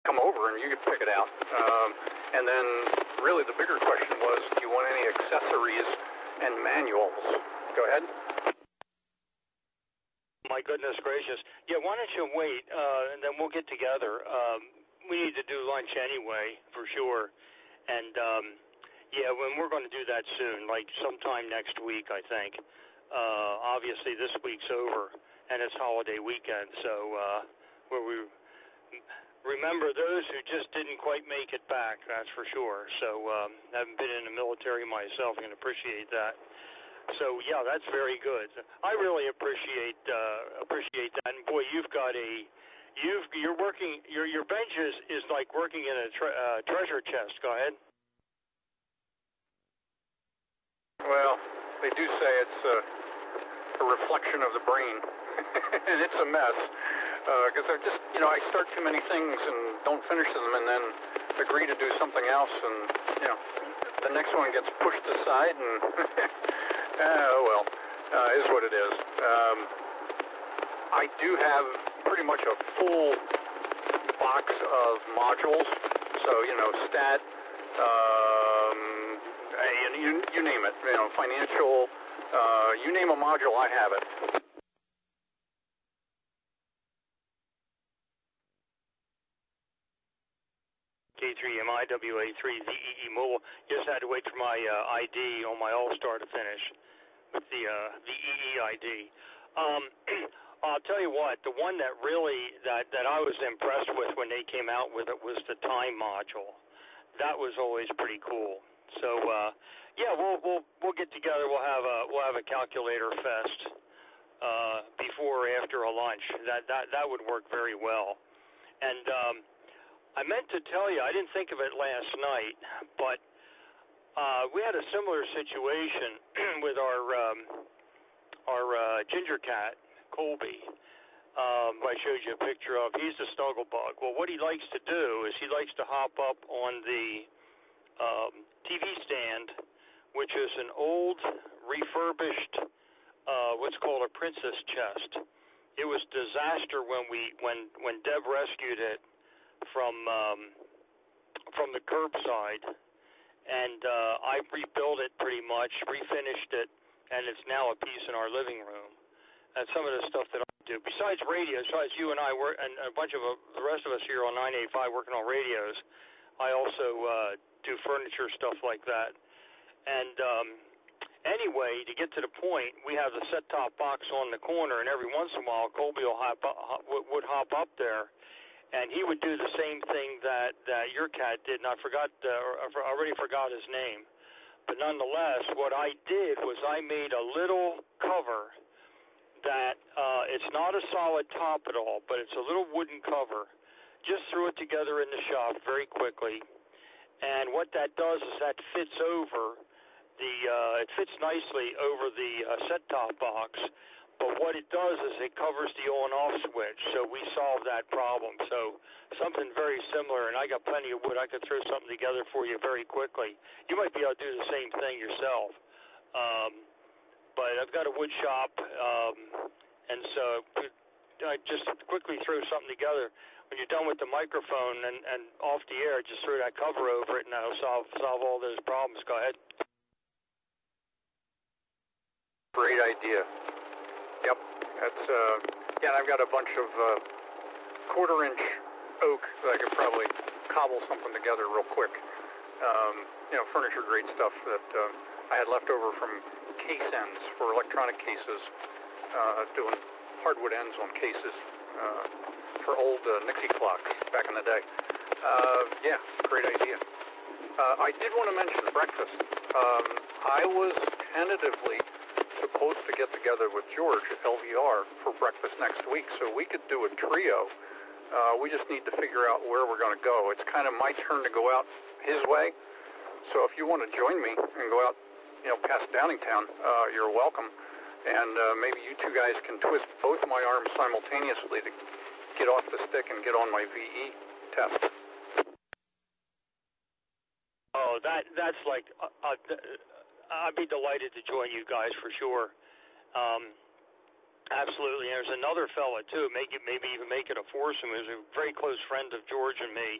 come over and you could pick it out. And then really the bigger question was, do you want any accessories and manuals? Go ahead. My goodness gracious. Yeah, why don't you wait, and then we'll get together. We need to do lunch anyway, for sure. And, yeah, when we're going to do that soon, like sometime next week, I think. Obviously, this week's over, and it's holiday weekend, so where we remember those who just didn't quite make it back, that's for sure. So having been in the military myself, I can appreciate that. So yeah, that's very good. I really appreciate that. And boy, you've got you're working. Your bench is like working in a treasure chest. Go ahead. Well, they do say it's a reflection of the brain, and it's a mess. Because I just, I start too many things and don't finish them, and then agree to do something else, and the next one gets pushed aside, and is what it is. I do have pretty much a full box of modules, so stat, you name it, financial, you name a module, I have it. K3MIWA3VEE Mobile. Just had to wait for my ID on my All-Star to finish with the VEE ID. I'll tell you what, the one that really that I was impressed with when they came out with it was the time module. That was always pretty cool. So yeah, we'll get together. We'll have a calculator fest before or after a lunch. That would work very well. And I meant to tell you, I didn't think of it last night, but we had a similar situation with our ginger cat, Colby. I showed you a picture of. He's a snugglebug. Well, what he likes to do is he likes to hop up on the TV stand, which is an old refurbished, what's called a princess chest. It was a disaster when Deb rescued it from the curbside, and I rebuilt it pretty much, refinished it, and it's now a piece in our living room. And some of the stuff that I do, besides radio, besides you and I work, and a bunch of the rest of us here on 985 working on radios, I also do furniture stuff like that. And anyway, to get to the point, we have the set-top box on the corner, and every once in a while, Colby would hop up there. And he would do the same thing that your cat did, and I already forgot his name. But nonetheless, what I did was I made a little cover that it's not a solid top at all, but it's a little wooden cover. Just threw it together in the shop very quickly. And what that does is that fits over it fits nicely over the set-top box. But what it does is it covers the on-off switch, so we solved that problem. So something very similar, and I got plenty of wood. I could throw something together for you very quickly. You might be able to do the same thing yourself. But I've got a wood shop, and so I just quickly throw something together. When you're done with the microphone and off the air, just throw that cover over it, and that'll solve all those problems. Go ahead. Great idea. Yep, that's and I've got a bunch of quarter-inch oak that I could probably cobble something together real quick. Furniture-grade stuff that I had left over from case ends for electronic cases, doing hardwood ends on cases for old Nixie clocks back in the day. Yeah, great idea. I did want to mention breakfast. I was tentatively supposed to get together with George at LVR for breakfast next week, so we could do a trio. We just need to figure out where we're going to go. It's kind of my turn to go out his way, so if you want to join me and go out, past Downingtown, you're welcome. And maybe you two guys can twist both my arms simultaneously to get off the stick and get on my VE test. Oh, that's like... I'd be delighted to join you guys for sure. Absolutely. And there's another fella too. Maybe even make it a foursome. Who's a very close friend of George and me.